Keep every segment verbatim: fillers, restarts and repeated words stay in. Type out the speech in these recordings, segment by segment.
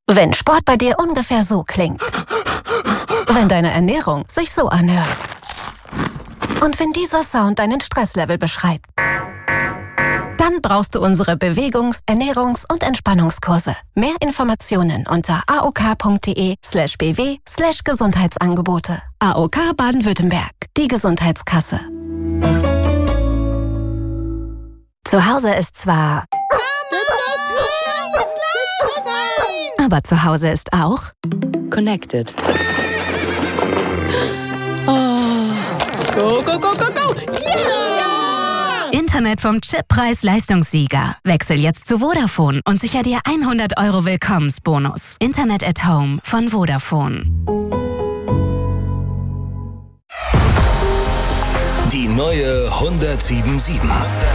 Wenn Sport bei dir ungefähr so klingt. Wenn deine Ernährung sich so anhört. Und wenn dieser Sound deinen Stresslevel beschreibt. Dann brauchst du unsere Bewegungs-, Ernährungs- und Entspannungskurse. Mehr Informationen unter aok.de slash bw slash Gesundheitsangebote. A O K Baden-Württemberg, die Gesundheitskasse. Zu Hause ist zwar... Aber zu Hause ist auch... Connected. Oh. Go, go, go, go, go! Yeah! Internet vom Chip-Preis-Leistungssieger. Wechsel jetzt zu Vodafone und sicher dir hundert Euro Willkommensbonus. Internet at Home von Vodafone. Die neue hundertsieben sieben.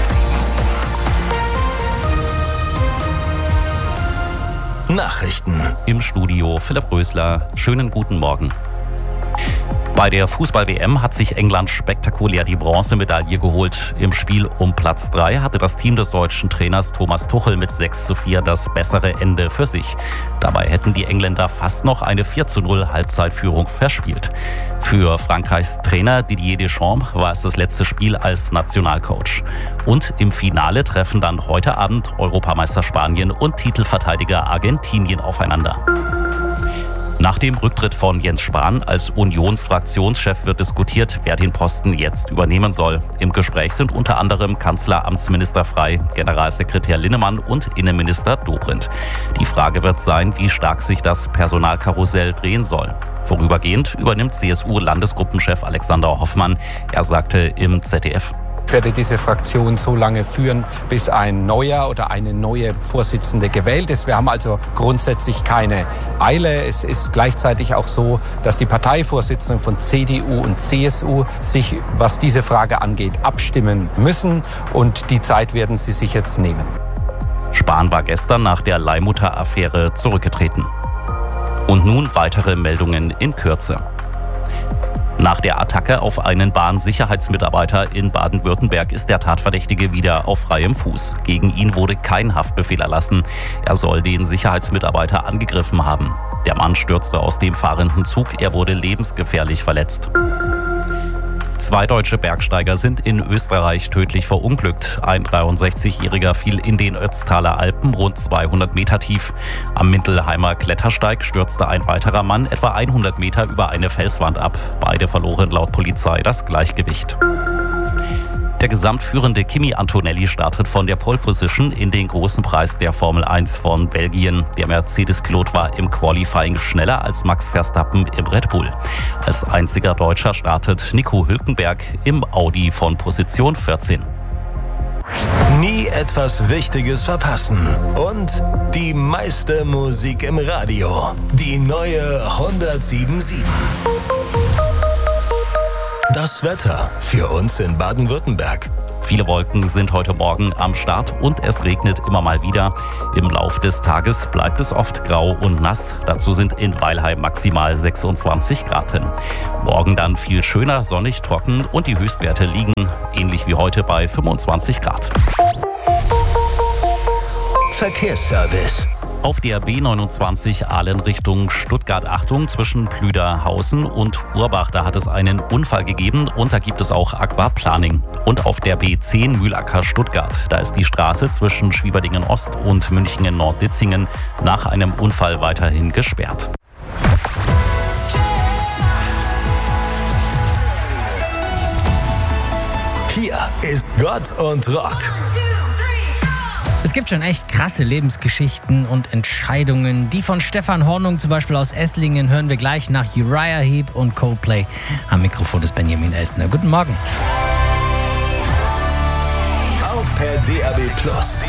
Nachrichten. Im Studio Philipp Rösler. Schönen guten Morgen. Bei der Fußball-W M hat sich England spektakulär die Bronzemedaille geholt. Im Spiel um Platz drei hatte das Team des deutschen Trainers Thomas Tuchel mit sechs zu vier das bessere Ende für sich. Dabei hätten die Engländer fast noch eine vier zu null Halbzeitführung verspielt. Für Frankreichs Trainer Didier Deschamps war es das letzte Spiel als Nationalcoach. Und im Finale treffen dann heute Abend Europameister Spanien und Titelverteidiger Argentinien aufeinander. Nach dem Rücktritt von Jens Spahn als Unionsfraktionschef wird diskutiert, wer den Posten jetzt übernehmen soll. Im Gespräch sind unter anderem Kanzleramtsminister Frey, Generalsekretär Linnemann und Innenminister Dobrindt. Die Frage wird sein, wie stark sich das Personalkarussell drehen soll. Vorübergehend übernimmt C S U-Landesgruppenchef Alexander Hoffmann. Er sagte im Z D F: Ich werde diese Fraktion so lange führen, bis ein neuer oder eine neue Vorsitzende gewählt ist. Wir haben also grundsätzlich keine Eile. Es ist gleichzeitig auch so, dass die Parteivorsitzenden von C D U und C S U sich, was diese Frage angeht, abstimmen müssen. Und die Zeit werden sie sich jetzt nehmen. Spahn war gestern nach der Leihmutter-Affäre zurückgetreten. Und nun weitere Meldungen in Kürze. Nach der Attacke auf einen Bahnsicherheitsmitarbeiter in Baden-Württemberg ist der Tatverdächtige wieder auf freiem Fuß. Gegen ihn wurde kein Haftbefehl erlassen. Er soll den Sicherheitsmitarbeiter angegriffen haben. Der Mann stürzte aus dem fahrenden Zug. Er wurde lebensgefährlich verletzt. Zwei deutsche Bergsteiger sind in Österreich tödlich verunglückt. Ein dreiundsechzigjähriger fiel in den Ötztaler Alpen rund zweihundert Meter tief. Am Mintelheimer Klettersteig stürzte ein weiterer Mann etwa hundert Meter über eine Felswand ab. Beide verloren laut Polizei das Gleichgewicht. Der gesamtführende Kimi Antonelli startet von der Pole Position in den großen Preis der Formel eins von Belgien. Der Mercedes-Pilot war im Qualifying schneller als Max Verstappen im Red Bull. Als einziger Deutscher startet Nico Hülkenberg im Audi von Position vierzehn. Nie etwas Wichtiges verpassen. Und die meiste Musik im Radio. Die neue hundertsieben sieben. Das Wetter für uns in Baden-Württemberg. Viele Wolken sind heute Morgen am Start und es regnet immer mal wieder. Im Lauf des Tages bleibt es oft grau und nass. Dazu sind in Weilheim maximal sechsundzwanzig Grad drin. Morgen dann viel schöner, sonnig, trocken und die Höchstwerte liegen ähnlich wie heute bei fünfundzwanzig Grad. Verkehrsservice. Auf der B neunundzwanzig Aalen Richtung Stuttgart, Achtung, zwischen Plüderhausen und Urbach, da hat es einen Unfall gegeben und da gibt es auch Aquaplaning. Und auf der B zehn Mühlacker Stuttgart, da ist die Straße zwischen Schwieberdingen Ost und Münchingen Nord-Ditzingen nach einem Unfall weiterhin gesperrt. Hier ist Gott und Rock. Es gibt schon echt krasse Lebensgeschichten und Entscheidungen. Die von Stefan Hornung zum Beispiel aus Esslingen hören wir gleich nach Uriah Heep und Coldplay. Am Mikrofon ist Benjamin Elsner. Guten Morgen. Auch per D A B Plus.